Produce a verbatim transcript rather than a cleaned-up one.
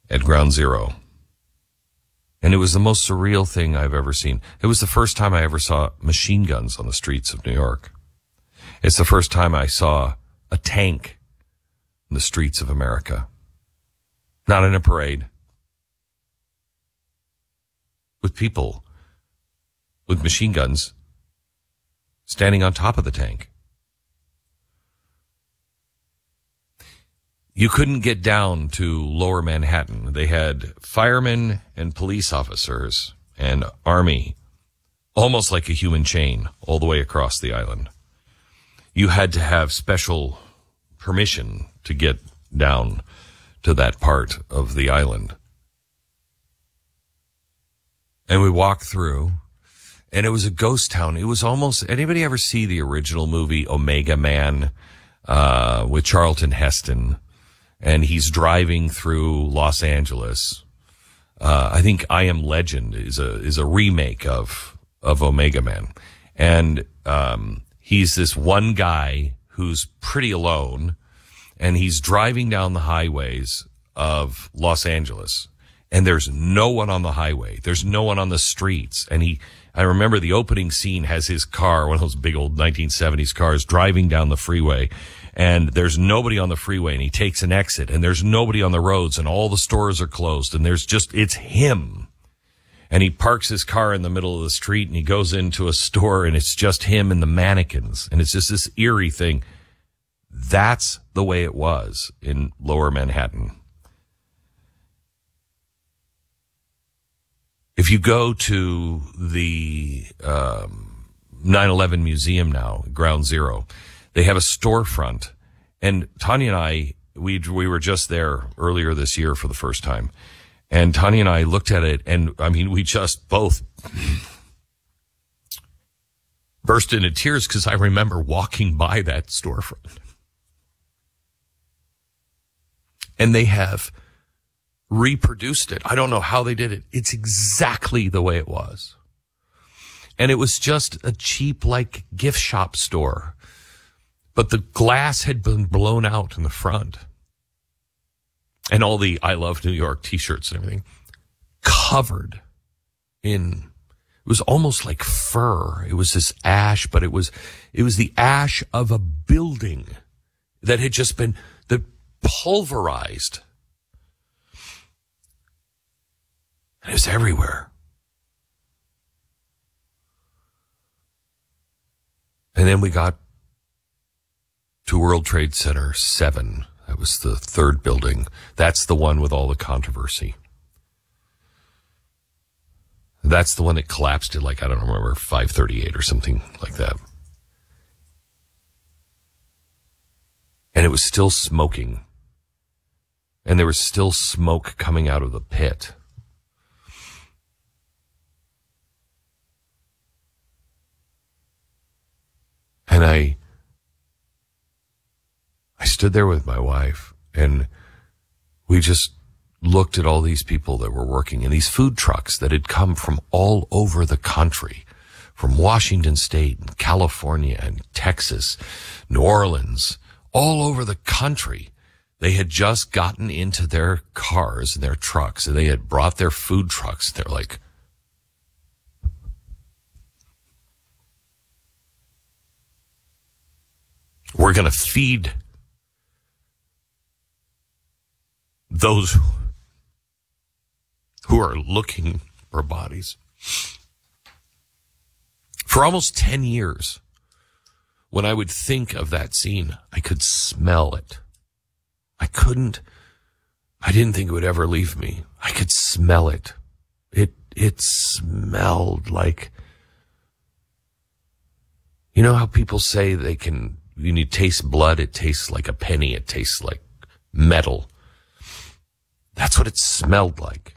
at Ground Zero. And it was the most surreal thing I've ever seen. It was the first time I ever saw machine guns on the streets of New York. It's the first time I saw a tank in the streets of America. Not in a parade. With people with machine guns standing on top of the tank. You couldn't get down to Lower Manhattan. They had firemen and police officers and army, almost like a human chain, all the way across the island. You had to have special permission to get down to that part of the island. And we walked through, and it was a ghost town. It was almost, anybody ever see the original movie Omega Man uh, with Charlton Heston? And he's driving through Los Angeles. Uh, I think I Am Legend is a, is a remake of, of Omega Man. And, um, he's this one guy who's pretty alone, and he's driving down the highways of Los Angeles. And there's no one on the highway. There's no one on the streets. And he, I remember the opening scene has his car, one of those big old nineteen seventies cars, driving down the freeway. And there's nobody on the freeway, and he takes an exit, and there's nobody on the roads, and all the stores are closed, and there's just, it's him. And he parks his car in the middle of the street, and he goes into a store, and it's just him and the mannequins. And it's just this eerie thing. That's the way it was in Lower Manhattan. If you go to the um, nine eleven Museum now, Ground Zero, they have a storefront. And Tanya and I, we we were just there earlier this year for the first time. And Tanya and I looked at it, and, I mean, we just both burst into tears because I remember walking by that storefront. And they have reproduced it. I don't know how they did it. It's exactly the way it was. And it was just a cheap, like, gift shop store. But the glass had been blown out in the front. And all the I Love New York t-shirts and everything covered in, it was almost like fur. It was this ash, but it was, it was the ash of a building that had just been, that pulverized. And it was everywhere. And then we got to World Trade Center seven. That was the third building. That's the one with all the controversy. That's the one that collapsed at, like, I don't remember, five thirty-eight or something like that. And it was still smoking. And there was still smoke coming out of the pit. And I... I stood there with my wife, and we just looked at all these people that were working in these food trucks that had come from all over the country, from Washington State and California and Texas, New Orleans, all over the country. They had just gotten into their cars and their trucks, and they had brought their food trucks. They're like, we're going to feed those who are looking for bodies. For almost ten years, when I would think of that scene, I could smell it. I couldn't, I didn't think it would ever leave me. I could smell it. It, it smelled like, you know how people say they can, when you taste blood, it tastes like a penny, it tastes like metal. That's what it smelled like.